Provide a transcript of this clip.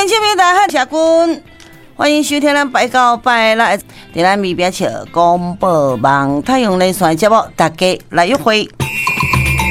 亲戚朋友大家好，社君，欢迎收听咱拜到拜六在咱咪边笑广播网太阳连线节目，大家来约会。